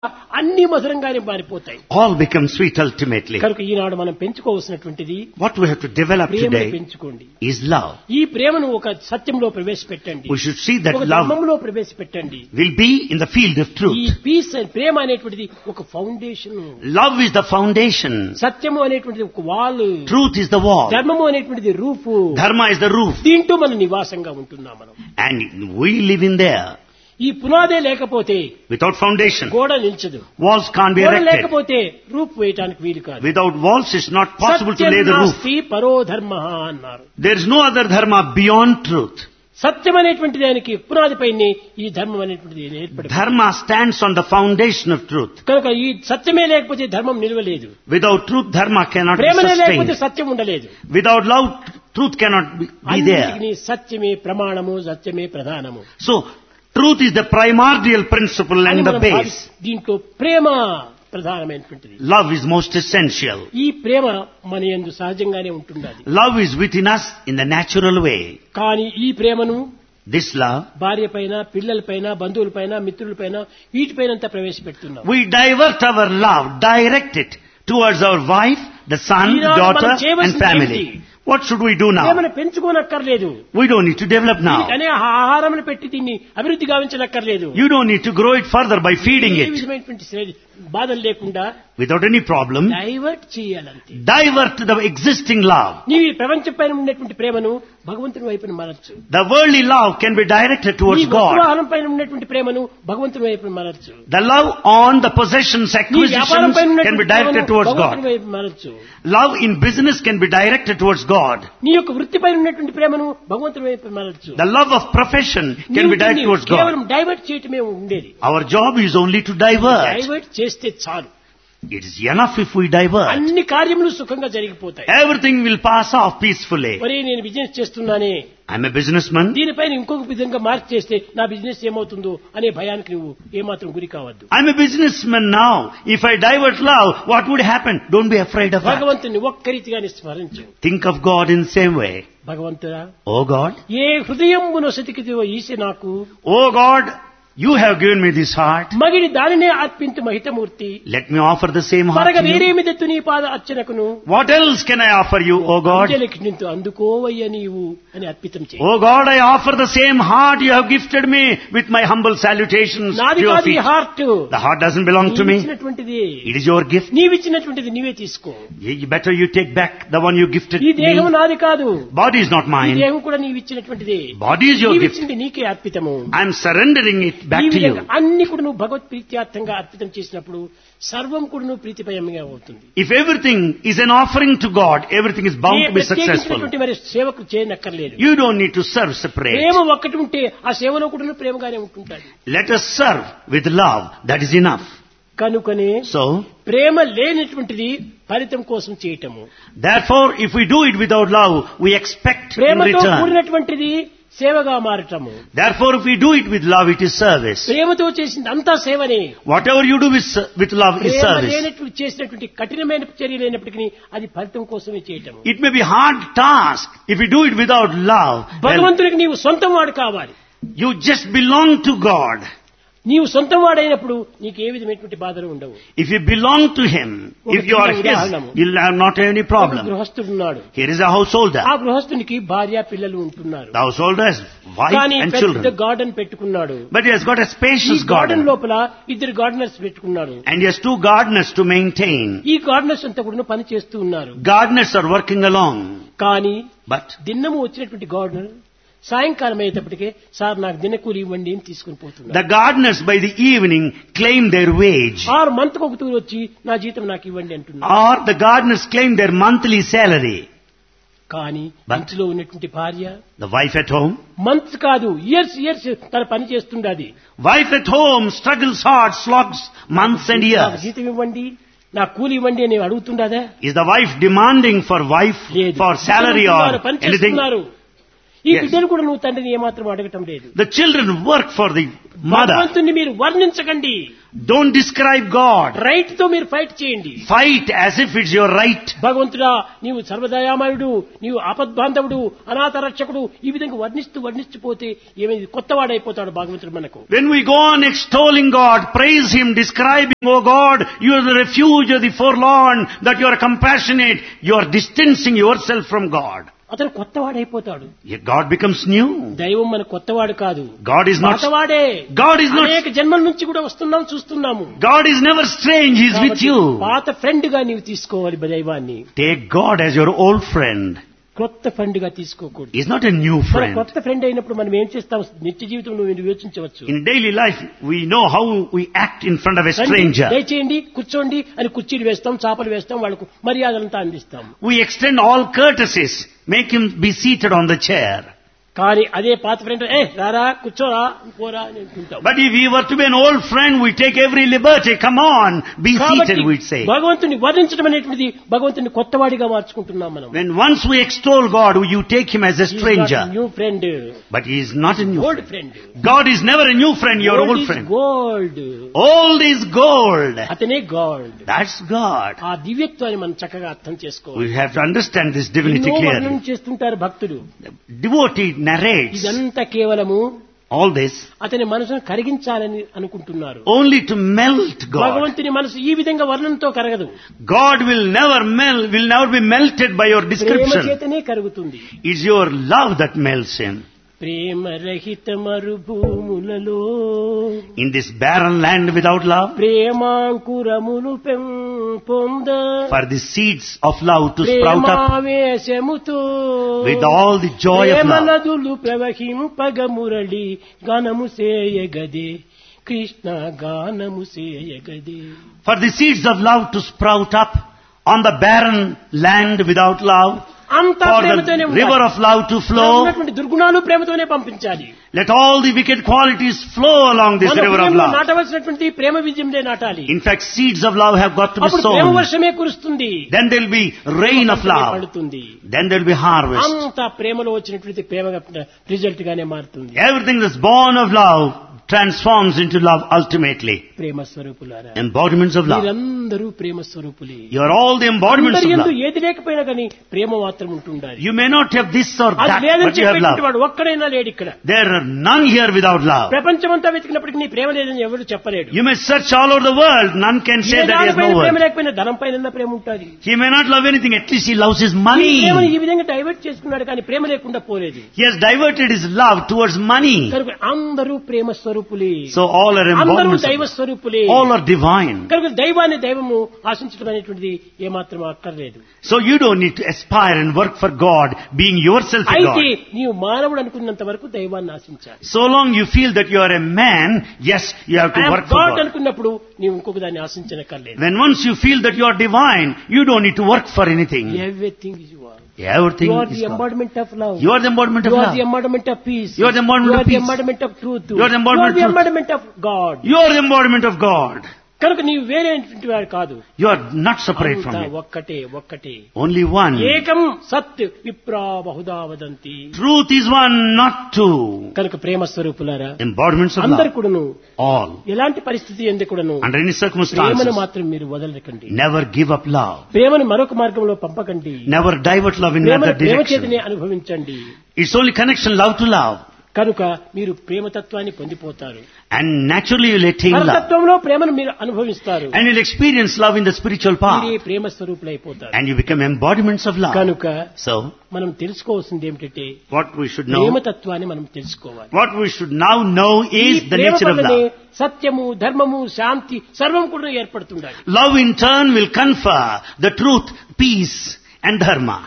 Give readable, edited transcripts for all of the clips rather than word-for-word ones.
అన్ని మధురంగానే మారిపోతాయి. All become sweet ultimately. కనుక ఈనాడు మనం పెంచుకోవాల్సినటువంటిది What we have to develop ప్రేమను today పెంచుకోండి. is love. ఈ ప్రేమను ఒక సత్యంలో ప్రవేశపెట్టండి. We should see that ఒక love ధర్మంలో ప్రవేశపెట్టండి. will be in the field of ఈ truth. పీస్ ప్రేమ అనేటువంటిది ఒక foundation, Love is the foundation. సత్యము అనేటువంటిది ఒక wall, Truth is the wall. ధర్మము అనేటువంటిది roof. Dharma is the roof. దీంట్లో మనం నివాసంగా ఉంటున్నాం. మనం And we live in there. ఈ పునాదే లేకపోతే Without foundation, గోడ నిల్చదు. walls can't be గోడ erected. లేకపోతే రూఫ్ వేయడానికి వీలు కాదు. Without walls, it's not possible to Satyam lay the roof. నాస్తి పరో ధర్మ అన్నారు. There is no other dharma beyond truth. సత్యం అనేటువంటి దానికి పునాదిపైనే ఈ ధర్మం అనేటువంటిది ఏర్పడింది. Dharma stands on the foundation of truth. కనుక ఈ సత్యమే లేకపోతే ధర్మం నిలవలేదు. Without truth, dharma cannot be ప్రేమనే లేకపోతే sustained. సత్యం ఉండలేదు. Without love, truth cannot be there. అన్నిటికీ సత్యమే ప్రమాణము, సత్యమే ప్రధానము. So, truth is the primordial principle అని and the మనం base. దీంట్లో ప్రేమ ప్రధానమైనటువంటిది. Love is most essential. ఈ ప్రేమ మన యందు సహజంగానే ఉంటున్నది. Love is within us in the natural way. కానీ ఈ ప్రేమను This love, భార్య పైన, పిల్లల పైన, బంధువుల పైన, మిత్రుల పైన, వీటిపైన అంతా ప్రవేశపెడుతున్నాం. we divert our love, direct it towards our wife, the son, Eenadu daughter మనం చేయవలసింది and family. ఏంటి? What should we do now? ప్రేమను పెంచుకోనక్కర్లేదు. We don't need to develop now. అనే ఆహారం పెట్టి దీన్ని అభివృద్ధి గావించనక్కర్లేదు. You don't need to grow it further by feeding A it. విధమైనటువంటి బాధలు లేకుండా Without any problem, divert చేయాలంతే. divert the existing love. నీవు ఈ ప్రపంచం పైన ఉన్నటువంటి ప్రేమను భగవంతుని వైపున మరల్చు. The worldly love can be directed నీ towards God. వస్తువాహనం పైన ఉన్నటువంటి ప్రేమను భగవంతుని వైపున మరల్చు. The love on the possessions, నీ వ్యాపారం acquisitions పైన can be ఉన్నటువంటి directed ప్రేమను towards భగవంతుని God. వైపు మరల్చు. Love in business can be directed towards God. నీ యొక్క వృత్తి పైన ఉన్నటువంటి ప్రేమను భగవంతుని వైపు మరల్చు. The love of profession can నీవు be directed దీన్ని towards కేవలం God. డైవర్ట్ చేయటమే ఉండేది. Our job is only to divert. Divert చేస్తే చాలు. It is enough if we divert. అన్ని కార్యములు సుఖంగా జరిగిపోతాయి. Everything will pass off peacefully. మరి నేను బిజినెస్ చేస్తున్నానే, I'm a businessman. దీనిపైన ఇంకొక విధంగా మార్క్ చేస్తే నా బిజినెస్ ఏమవుతుందో అనే భయానికి నువ్వు ఏమాత్రం గురి కావద్దు. I'm a businessman now. If I divert love, what would happen? Don't be afraid of that. భగవంతుని ఒక్కరీతిగానే స్మరించు. Think of God in the same way. భగవంతుడా, Oh God. ఏ హృదయమును సతికిదివో ఈసే నాకు, Oh God, you have given me this heart. మగిడి దానినే అర్పింతు మహితమూర్తి. Let me offer the same heart మరగ to you. వేరేమిదెత్తు నీ పాద అర్చనకును. What else can I offer you, oh God? అంజలికి అందుకోవయ్య నీవు అని అర్పితం చేయి. Oh God, I offer the same heart you have gifted me with my humble salutations to నాది your కాదు ఈ feet. Heart, The heart doesn't belong to me. నీవిచ్చినటువంటిది. It is your gift. నీవిచ్చినటువంటిది నీవే తీసుకో. Better you take back the one you gifted ఈ దేహం me. నాది కాదు. Body is not ఈ mine. దేహం కూడా నీవిచ్చినటువంటిది. Body is your gift. నీవిచ్చింది నీకే అర్పితము. I am surrendering it back ఈ to you. విధంగా అన్ని కూడా నువ్వు భగవత్ ప్రీత్యార్థంగా అర్పితం చేసినప్పుడు సర్వం కూడా నువ్వు ప్రీతిపయంగా అవుతుంది. If everything is an offering to God, everything is bound A to be successful. ప్రత్యేకించినటువంటి మరి సేవకు చేయనక్కర్లేదు. You don't need to serve separate. ప్రేమ ఒక్కటి ఉంటే ఆ సేవలో కూడా నువ్వు ప్రేమగానే ఉంటుంటాడు. Let us serve with love. That is enough. కనుకనే So, ప్రేమ లేనటువంటిది ఫలితం కోసం చేయటము. therefore, if we do it without love, we expect in ప్రేమతో return. కూడినటువంటిది సేవగా మారటము. Therefore, if we do it with love, it is service. ప్రేమతో చేసింది అంతా సేవనే. Whatever you do with love is Prema service. లేనటువంటి చేసినటువంటి కఠినమైన చర్య లేనప్పటికీ అది ఫలితం కోసమే చేయటము. It may be hard task. If you do it without love, well, భగవంతుడికి నీవు సొంతం వాడు కావాలి. you just belong to God. నీవు సొంతం వాడైనప్పుడు నీకు ఏ విధమైనటువంటి బాధలు ఉండవు. If you belong to Him, if you are His, you'll have not have any ఒక problem. గృహస్థుడున్నాడు. Here is a householder. ఆ గృహస్థునికి భార్య పిల్లలు ఉంటున్నారు. The householder has wife కానీ and పెద్ద children. గార్డెన్ పెట్టుకున్నాడు. But he has got a ఈ spacious garden garden. లోపల ఇద్దరు గార్డెనర్స్ పెట్టుకున్నాడు. And he has 2 gardeners to maintain. ఈ గార్డెనర్స్ అంతా కూడా పని చేస్తూ ఉన్నారు. Gardeners are working along. కానీ But దిన్నము వచ్చినటువంటి గార్డెనర్ సాయంకాలం అయ్యేటప్పటికే సార్ నాకు దినకూలి ఇవ్వండి అని తీసుకుని పోతున్నారు. the gardeners by the evening claim their wage. 6 మంత్కి ఒక తూరు వచ్చి నా జీతం నాకు ఇవ్వండి అంటున్నారు. Or the gardeners claim their monthly salary. కానీ But ఇంట్లో ఉన్నటువంటి భార్య the wife at home, months కాదు ఇయర్స్ తన పని చేస్తుండది. wife at home struggles hard, slogs months and నాకు years. జీతం ఇవ్వండి, నా కూలి ఇవ్వండి అని అడుగుతుండదా? Is the wife demanding for లేదు. for salary or పని anything? చేస్తున్నారు. ఈ బిడ్డను కూడా నువ్వు తండ్రిని ఏమాత్రం అడగటం లేదు. The children work for the mother. భగవంతుని మీరు వర్ణించకండి. Don't describe God. రైట్ తో మీరు ఫైట్ చేయండి. Fight as if it's your right. భగవంతుడా నీవు సర్వదయామయుడు, నీవు ఆపద్బాంధవుడు, అనాథ రక్షకుడు, ఈ విధంగా వర్ణిస్తూ పోతే ఏమైంది, కొత్తవాడైపోతాడు భగవంతుడు మనకు. When we go on extolling God, praise Him, describing, oh God, you are the refuge of the forlorn, that you are compassionate, you are distancing yourself from God. అతను కొత్తవాడైపోతాడు. God becomes new. దైవం మన కొత్తవాడు కాదు. God is not. కొత్తవాడే. God is not. అనేక జన్మల నుంచి కూడా వస్తున్నాం, చూస్తున్నాము. God is never strange. He is with you. పాత ఫ్రెండ్ గా నీవు తీసుకోవాలి దైవాన్ని. Take God as your old friend. కొత్త ఫ్రెండ్ గా తీసుకోకూడదు. He is not a new friend. కొత్త ఫ్రెండ్ అయినప్పుడు మనం ఏం చేస్తాం, నిత్య జీవితంలో మీరు యోచించవచ్చు. In daily life, we know how we act in front of a stranger. దయచేయండి, కూర్చోండి అని కుర్చీలు వేస్తాం, చాపలు వేస్తాం, వాళ్ళకు మర్యాదలంతా అందిస్తాం. We extend all courtesies, make him be seated on the chair. కానీ అదే పాత ఫ్రెండ్ రారా కూర్చోరా పోరా అని అనుకుంటాం. But if we were to be an old friend, we take every liberty. Come on, be seated, we'd say. భగవంతుని వర్ణించడం అనేటువంటిది భగవంతుని కొత్తవాడిగా మార్చుకుంటున్నాం మనం. When once we extol God, you take him as a stranger. New friend. But he is not a new old friend. friend. God is never a new friend, your old friend. Gold. Old is gold. అతనే God. That's God. ఆ దివ్యత్వాన్ని మనం చక్కగా అర్థం చేసుకోవాలి. We have to understand this divinity clearly. చేస్తుంటారు భక్తులు. Devotee narrates ఇదంతా కేవలము all this అతని మనసును కరిగించాలని అనుకుంటున్నారు. only to melt God. భగవంతుని మనసు ఈ విధంగా వర్ణనతో కరగదు. God will never be melted by your description. ప్రేమ చేతనే కరుగుతుంది. It's your love that melts him. ప్రేమ రహిత మరుభూములలో In this barren land without love, ప్రేమాంకురములు పొంద for the seeds of love to sprout up ప్రేమావేశముతో with all the joy of love, ప్రేమనదులు ప్రవహింపగ Murali గానము సేయగదే కృష్ణ గానము సేయగదే. for the seeds of love to sprout up on the barren land without love, అంతా for ప్రేమతోనే the river of love to flow. ఉన్నటువంటి దుర్గుణాలు ప్రేమతోనే పంపించాలి. Let all the wicked qualities flow along this river of love. నాటవలసినటువంటి ప్రేమ విజయంలో నాటాలి. In fact, seeds of love have got to be అప్పుడు ప్రేమ sown. వర్షమే కురుస్తుంది. Then there will be rain of love. పడుతుంది. Then there will be harvest. అంతా ప్రేమలో వచ్చినటువంటి ప్రేమ result గానే మారుతుంది. Everything that's born of love transforms into love ultimately. ప్రేమ స్వరూపులారా, Embodiments of love. మీరందరూ ప్రేమ స్వరూపులే. You are all the embodiments of love. ఏది లేకపోయినా కానీ ప్రేమ మాత్రం ఉంటుండాలి. You may not have this or that, అది లేదని but you have love. చెప్పేటువంటి వాడు ఒక్కడైనా లేడు ఇక్కడ. There are none here without love. ప్రపంచమంతా వెతికినప్పటికీ నీ ప్రేమ లేదని ఎవరు చెప్పలేడు. You may search all over the world, none can say that he has no Prema worth. లేకపోయినా ధనం పైన ప్రేమ ఉంటుంది. He may not love anything, at least he loves his ఈ money. ప్రేమను ఈ విధంగా డైవర్ట్ చేసుకున్నాడు కానీ ప్రేమ లేకుండా పోలేదు. He has diverted his love towards money. కనుక అందరూ ప్రేమ స్వరూపులే. So all are అందరూ embodiments దైవ of love. స్వరూపులే. All are divine. కనుక దైవాన్ని దైవము ఆశించడం అనేటువంటిది ఏమాత్రం అక్కర్లేదు. So you don't need to aspire and work for God, being yourself a అయితే God. నీవు మానవుడు అనుకున్నంత వరకు దైవాన్ని ఆశించాలి. So long you feel that you are a man, yes, you have to work for God God. అనుకున్నప్పుడు నీవు ఇంకొక దాన్ని ఆశించనక్కర్లేదు. When once you feel that you are divine, you don't need to work for anything. Everything is you are. Everything You are is the God. embodiment of love. You are the embodiment of You are love. the embodiment of peace. You are the embodiment You of are the peace. embodiment of truth. You are the embodiment of truth. embodiment of God. You are the embodiment of God. కనుక నీవు వేరే వాడు కాదు. You are not separate from అంతా Him. ఒక్కటే. Only one. ఏకం సత్ విప్రా Bahuda వదంతి. Truth is one, not two. కనుక ప్రేమ స్వరూపులారా, Embodiments of అందరు love. కూడాను All. ఎలాంటి పరిస్థితి ఎందు కూడాను Under any ప్రేమను circumstances, మాత్రం మీరు వదలకండి. never give up love. ప్రేమను మరొక మార్గంలో పంపకండి. Never divert love in ప్రేమను another ప్రేమ direction. చేతనే అనుభవించండి. It's only connection, love to love. కనుక మీరు ప్రేమతత్వాన్ని పొందిపోతారు. And naturally you'll attain love. పరతత్వంలో ప్రేమను మీరు అనుభవిస్తారు. And you'll experience love in the spiritual path. మీరే ప్రేమ స్వరూపులైపోతారు. And you become embodiments of love. కనుక So, మనం తెలుసుకోవాల్సింది ఏమిటంటే what we should know, ప్రేమతత్వాన్ని మనం తెలుసుకోవాలి. what we should now know ఈ is the Prema nature of వల్లనే love. సత్యము, ధర్మము, శాంతి సర్వం కూడా ఏర్పడుతుండాలి. Love in turn will confer the truth, peace and dharma.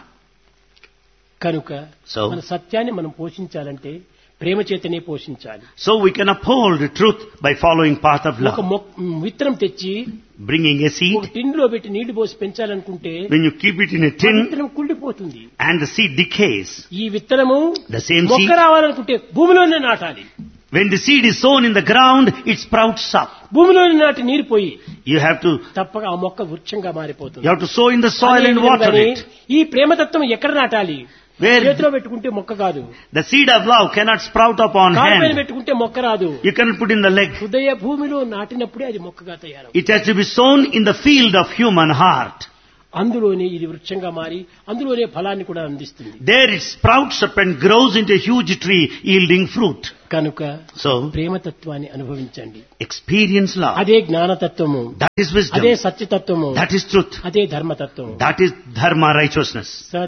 కనుక So, మన సత్యాన్ని మనం పోషించాలంటే ప్రేమ చేతనే పోషించాలి. so we can uphold the truth by following path of ఒక love. విత్తనం తెచ్చి Bringing a ఒక seed, టిన్లో పెట్టి నీళ్లు పోసి పెంచాలనుకుంటే when you keep it in a ఆ tin విత్తనం కుళ్ళిపోతుంది. and the seed decays, ఈ విత్తనము the same మొక్క seed, రావాలనుకుంటే భూమిలోనే నాటాలి. when the seed is sown in the ground, it sprouts up. భూమిలోనే నాటి నీరు పోయి You have to తప్పక ఆ మొక్క వృక్షంగా మారిపోతుంది. You have to sow in the soil and water అదేవిధంగానే it. ఈ ప్రేమతత్వం ఎక్కడ నాటాలి? Where చేతిలో పెట్టుకుంటే మొక్క కాదు, the seed of love cannot sprout up on కాలు పైన hand. పెట్టుకుంటే మొక్క రాదు. You cannot put in the leg. హృదయ భూమిలో నాటినప్పుడే అది మొక్కగా తయారవు. It has to be sown in the field of human heart. అందులోనే ఇది వృక్షంగా మారి అందులోనే ఫలాన్ని కూడా అందిస్తుంది. There it sprouts up and grows into a huge tree yielding fruit. కనుక So, ప్రేమతత్వాన్ని అనుభవించండి. experience love. అదే జ్ఞానతత్వము, That is wisdom. అదే సత్యతత్వము, That is truth. అదే ధర్మతత్వము. That is dharma, righteousness.